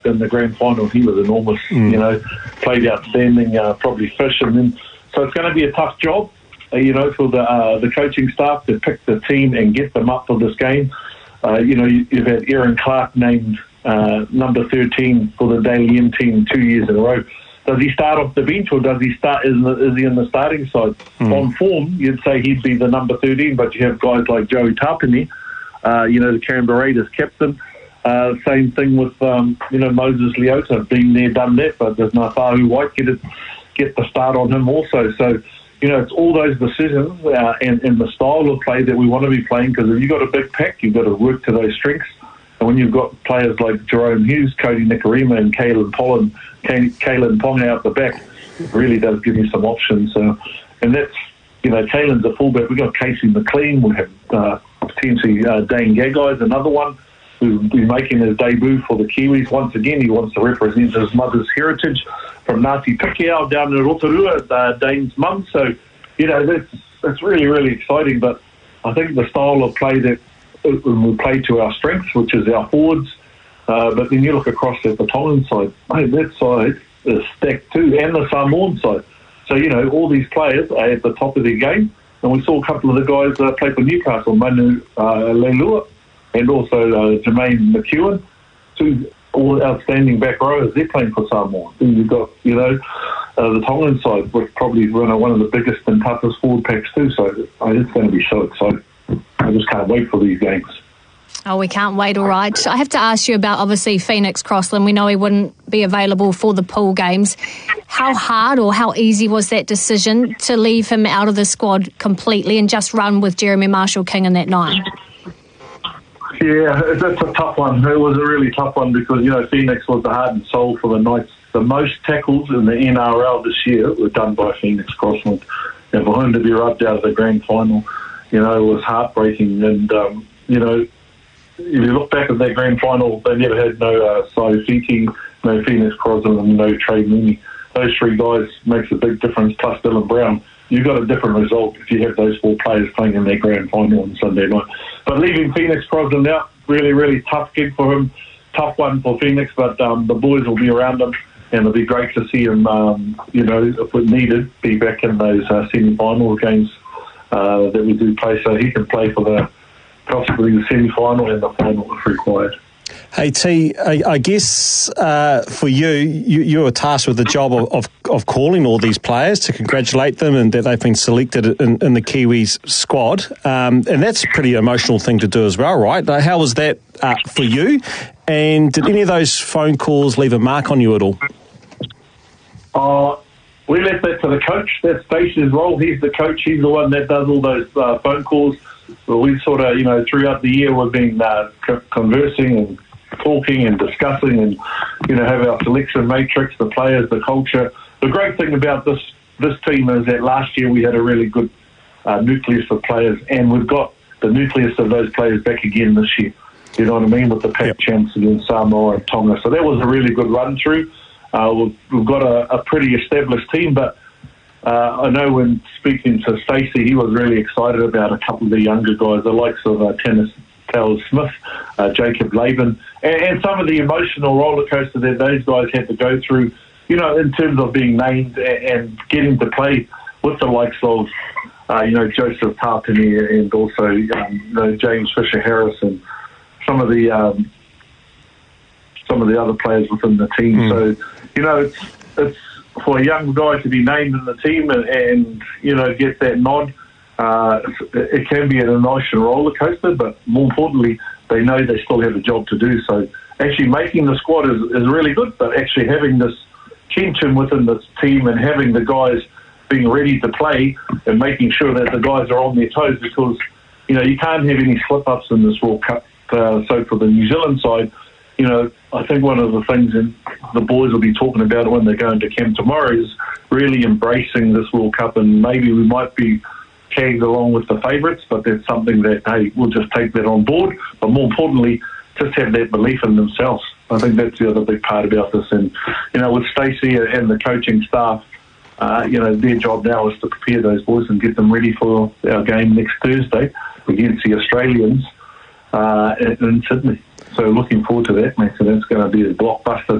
in the grand final. He was enormous, played outstanding, probably fish. And then, so it's going to be a tough job, for the coaching staff to pick the team and get them up for this game. You've had Aaron Clark named number 13 for the Daly M team 2 years in a row. Does he start off the bench or does he start? Is he in the starting side? On form, you'd say he'd be the number 13, but you have guys like Joey Tapine, the Canberra Raiders captain. Same thing with Moses Leota, been there, done that, but there's Nafahu White get the start on him also. So it's all those decisions and the style of play that we want to be playing, because if you've got a big pack, you've got to work to those strengths. And when you've got players like Jerome Hughes, Cody Nikorima and Kalen Ponga out the back, it really does give you some options. And that's, Kalen's a fullback. We've got Casey McLean. We have potentially Dane Gagai is another one who'll be making his debut for the Kiwis. Once again, he wants to represent his mother's heritage from Ngāti Pikiau down in Rotorua, Dane's mum. So, that's really, really exciting. But I think the style of play that we play to our strengths, which is our forwards, but then you look across at the Tongan side, that side is stacked too, and the Samoan side. So, all these players are at the top of their game. And we saw a couple of the guys play for Newcastle, Manu Leilua and also Jermaine McEwen, two all outstanding back rowers. They're playing for Samoa. Then you've got, the Tongan side, which probably one of the biggest and toughest forward packs too. So it's going to be so exciting. I just can't wait for these games. Oh, we can't wait, all right. I have to ask you about, obviously, Phoenix Crossland. We know he wouldn't be available for the pool games. How hard or how easy was that decision to leave him out of the squad completely and just run with Jeremy Marshall-King in that 9? Yeah, that's a tough one. It was a really tough one because, Phoenix was the heart and soul for the Knights. The most tackles in the NRL this year were done by Phoenix Crossland. And for him to be rubbed out of the grand final, it was heartbreaking. And, if you look back at that grand final, they never had no Saifiti, no Phoenix Crossland, and no Trey Mooney. Those three guys makes a big difference, plus Dylan Brown. You've got a different result if you have those 4 players playing in their grand final on Sunday night. But leaving Phoenix Crossland out, really, really tough gig for him. Tough one for Phoenix, but the boys will be around him, and it'll be great to see him, if it needed, be back in those semi-final games that we do play, so he can play for possibly the semi-final and the final if required. Hey T, I guess for you were tasked with the job of calling all these players to congratulate them and that they've been selected in the Kiwis squad, and that's a pretty emotional thing to do as well, right? How was that for you? And did any of those phone calls leave a mark on you at all? We left that to the coach. That's Stacey's role. He's the coach. He's the one that does all those phone calls. Well, we sort of, throughout the year we've been conversing and talking and discussing and, have our selection matrix, the players, the culture. The great thing about this team is that last year we had a really good nucleus of players, and we've got the nucleus of those players back again this year. You know what I mean? With the Pac champs against Samoa and Tonga. So that was a really good run through. We've got a pretty established team, but I know when speaking to Stacey, he was really excited about a couple of the younger guys, the likes of Tennis Taylor Smith, Jacob Laban, and some of the emotional roller coaster that those guys had to go through, in terms of being named and getting to play with the likes of, Joseph Tapine and also, James Fisher-Harris and some of the other players within the team. So, it's for a young guy to be named in the team and get that nod. It can be an emotional roller coaster, but more importantly, they know they still have a job to do. So actually making the squad is really good, but actually having this tension within the team and having the guys being ready to play and making sure that the guys are on their toes, because you can't have any slip-ups in this World Cup. So for the New Zealand side, I think one of the things that the boys will be talking about when they go into camp tomorrow is really embracing this World Cup, and maybe we might be tagged along with the favourites, but that's something that, hey, we'll just take that on board. But more importantly, just have that belief in themselves. I think that's the other big part about this. And, with Stacey and the coaching staff, their job now is to prepare those boys and get them ready for our game next Thursday against the Australians in Sydney. So looking forward to that, mate. So that's going to be a blockbuster